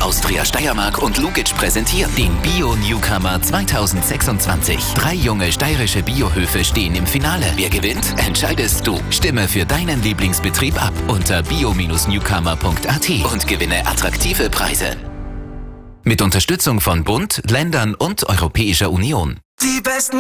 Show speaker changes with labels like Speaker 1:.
Speaker 1: Austria Steiermark und Lugic präsentieren den Bio-Newcomer 2026. 3 junge steirische Biohöfe stehen im Finale. Wer gewinnt, entscheidest du. Stimme für deinen Lieblingsbetrieb ab unter bio-newcomer.at und gewinne attraktive Preise. Mit Unterstützung von Bund, Ländern und Europäischer Union.
Speaker 2: Die besten